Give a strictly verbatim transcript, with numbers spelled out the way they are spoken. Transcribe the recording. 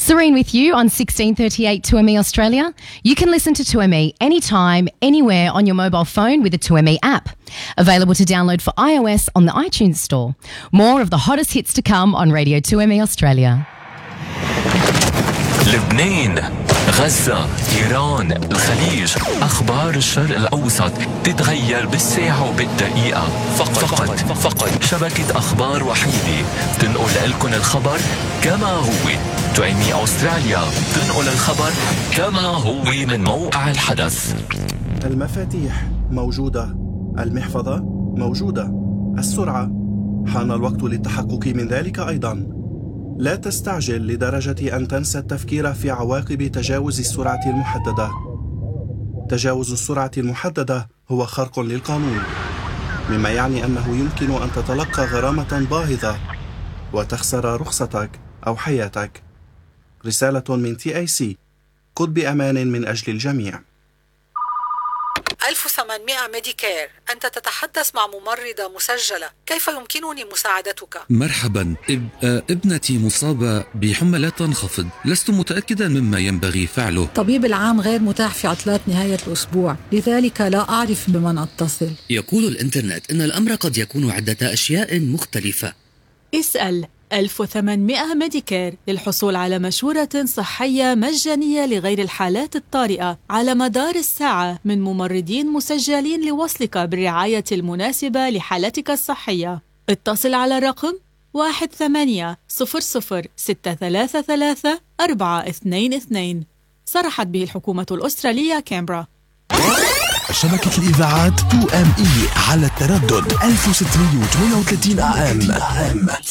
Serene with you on sixteen thirty-eight two M E Australia. You can listen to two M E anytime, anywhere on your mobile phone with the two M E app. Available to download for iOS on the iTunes Store. More of the hottest hits to come on Radio two M E Australia. لبنان، غزة، إيران، الخليج، أخبار الشرق الأوسط تتغير بالساعة وبالدقيقة. فقط فقط, فقط شبكة أخبار وحيدة تنقل لكم الخبر كما هو. تو إم إي أستراليا تنقل الخبر كما هو من موقع الحدث. المفاتيح موجودة، المحفظة موجودة، السرعة حان الوقت للتحقق من ذلك أيضاً. لا تستعجل لدرجة أن تنسى التفكير في عواقب تجاوز السرعة المحددة. تجاوز السرعة المحددة هو خرق للقانون، مما يعني أنه يمكن أن تتلقى غرامة باهظة وتخسر رخصتك أو حياتك. رسالة من تي آي سي، قد بأمان من أجل الجميع. ألف وثمانمائة ميديكير، أنت تتحدث مع ممرضة مسجلة، كيف يمكنني مساعدتك؟ مرحبا، إب... ابنتي مصابة بحمى لا تنخفض، لست متأكدا مما ينبغي فعله. طبيب العام غير متاح في عطلات نهاية الأسبوع، لذلك لا أعرف بمن أتصل. يقول الإنترنت أن الأمر قد يكون عدة أشياء مختلفة. اسأل ألف وثمانمائة ميديكير للحصول على مشورة صحية مجانية لغير الحالات الطارئة على مدار الساعة من ممرضين مسجلين لوصلك بالرعاية المناسبة لحالتك الصحية. اتصل على الرقم واحد ثمانية صفر صفر ستة ثلاثة ثلاثة أربعة اثنين اثنين. صرحت به الحكومة الأسترالية كامبرا. شبكة الإذاعات تو إم إي على التردد ألف وستمائة وثمانية وثلاثين آم.